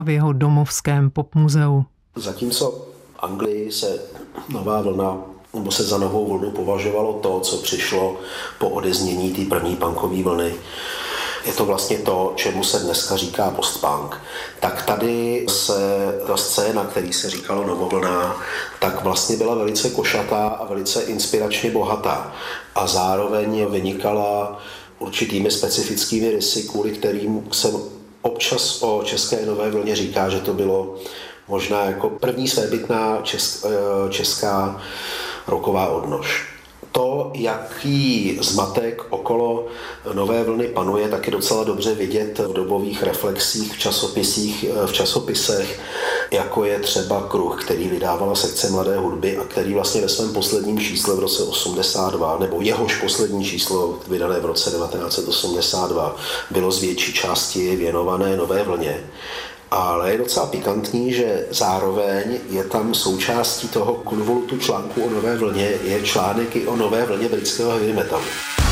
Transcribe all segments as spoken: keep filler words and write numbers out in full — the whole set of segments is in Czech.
v jeho domovském popmuzeu. Zatímco v Anglii se nová vlna, nebo se za novou vlnu považovalo to, co přišlo po odeznění té první punkové vlny, je to vlastně to, čemu se dneska říká postpunk. Tak tady se ta scéna, který se říkalo novovlna, tak vlastně byla velice košatá a velice inspiračně bohatá. A zároveň vynikala určitými specifickými rysy, kvůli kterým se občas o české nové vlně říká, že to bylo možná jako první svébytná česk, česká rocková odnož. To, jaký zmatek okolo nové vlny panuje, tak je docela dobře vidět v dobových reflexích, v časopisích, v časopisech, jako je třeba Kruh, který vydávala sekce mladé hudby a který vlastně ve svém posledním čísle v roce osmdesát dva, nebo jehož poslední číslo vydané v roce devatenáct set osmdesát dva, bylo z větší části věnované nové vlně. Ale je docela pikantní, že zároveň je tam součástí toho konvolutu článku o nové vlně, je článek i o nové vlně britského heavy metalu.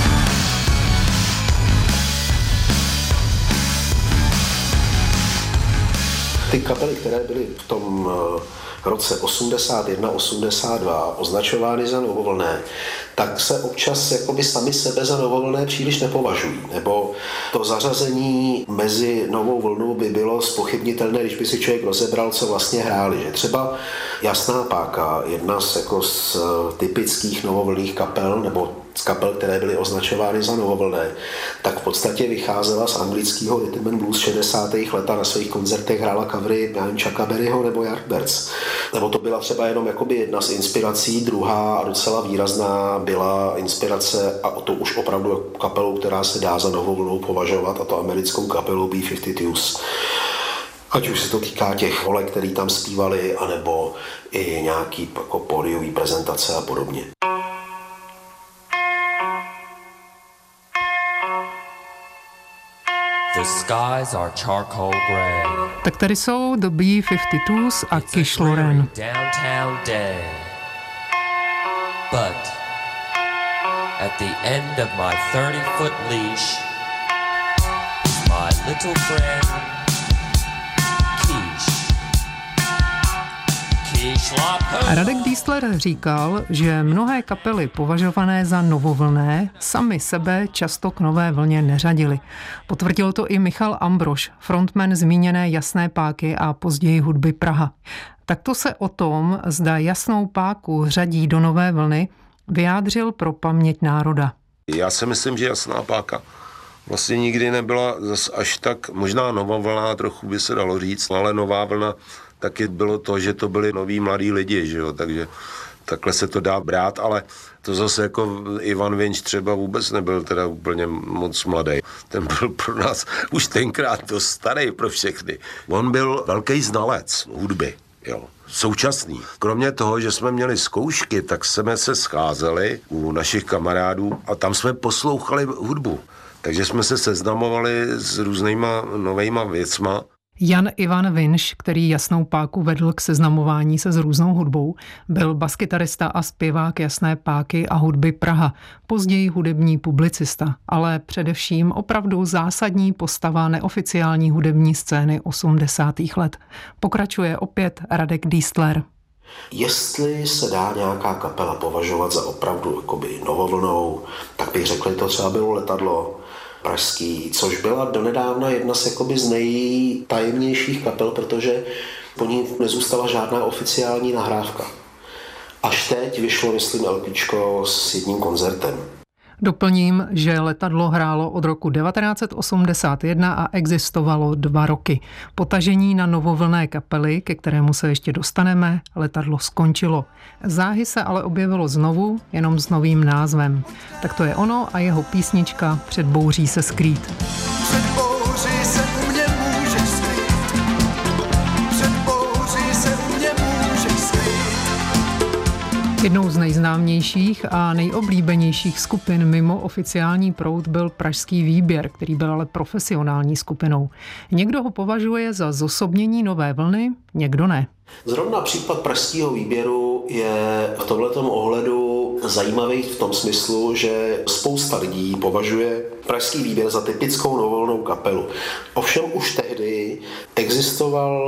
Ty kapely, které byly v tom roce osmdesát jedna osmdesát dva označovány za novovlnné, tak se občas jakoby sami sebe za novovlnné příliš nepovažují. Nebo to zařazení mezi novou vlnu by bylo zpochybnitelné, když by si člověk rozebral, co vlastně hráli. Že třeba Jasná páka, jedna z, jako z typických novovlnných kapel, nebo z kapel, které byly označovány za novovlné, tak v podstatě vycházela z anglického rhythm and blues šedesátých let a na svých koncertech hrála covery Chucka Berryho nebo Yardbirds. Nebo to byla třeba jenom jakoby jedna z inspirací, druhá a docela výrazná byla inspirace, a to už opravdu kapelou, která se dá za novou vlnou považovat, a to americkou kapelou B padesát dva. Ať už se to týká těch vole, který tam zpívali, anebo i nějaký jako pódiový prezentace a podobně. The skies are charcoal gray. Tak tady jsou The B padesát dva a Kish Loren. Downtown day. But at the end of my thirty-foot leash is my little friend Kish. Kish Loren. Radek Diesler říkal, že mnohé kapely považované za novovlnné sami sebe často k nové vlně neřadili. Potvrdil to i Michal Ambrož, frontman zmíněné Jasné páky a později Hudby Praha. Takto se o tom, zda Jasnou páku řadí do nové vlny, vyjádřil pro Paměť národa. Já si myslím, že Jasná páka vlastně nikdy nebyla zas až tak, možná nová vlna, trochu by se dalo říct, ale nová vlna taky bylo to, že to byli noví mladí lidi, že jo, takže takhle se to dá brát, ale to zase jako Ivan Vinč třeba vůbec nebyl teda úplně moc mladý. Ten byl pro nás už tenkrát dost starý pro všechny. On byl velký znalec hudby, jo, současný. Kromě toho, že jsme měli zkoušky, tak jsme se scházeli u našich kamarádů a tam jsme poslouchali hudbu. Takže jsme se seznamovali s různýma novejma věcma. Jan Ivan Vinš, který Jasnou páku vedl k seznamování se s různou hudbou, byl baskytarista a zpěvák Jasné páky a Hudby Praha, později hudební publicista, ale především opravdu zásadní postava neoficiální hudební scény osmdesátých let. Pokračuje opět Radek Diesler. Jestli se dá nějaká kapela považovat za opravdu jakoby novovlnou, tak bych řekl, že to třeba bylo Letadlo pražský, což byla donedávna jedna z, jakoby, z nejtajemnějších kapel, protože po ní nezůstala žádná oficiální nahrávka. Až teď vyšlo, myslím, LPčko s jedním koncertem. Doplním, že Letadlo hrálo od roku devatenáct set osmdesát jedna a existovalo dva roky. Potažení na novovlnné kapely, ke kterému se ještě dostaneme, Letadlo skončilo. Záhy se ale objevilo znovu, jenom s novým názvem. Tak to je ono a jeho písnička Před bouří se skrýt. Před bouří se u mě můžeš skrýt. Před bouří se u mě můžeš skrýt. Jednou z nejznámějších a nejoblíbenějších skupin mimo oficiální proud byl Pražský výběr, který byl ale profesionální skupinou. Někdo ho považuje za zosobnění nové vlny, někdo ne. Zrovna případ Pražského výběru je v tomhletom ohledu zajímavý v tom smyslu, že spousta lidí považuje Pražský výběr za typickou novovolnou kapelu. Ovšem už tehdy existoval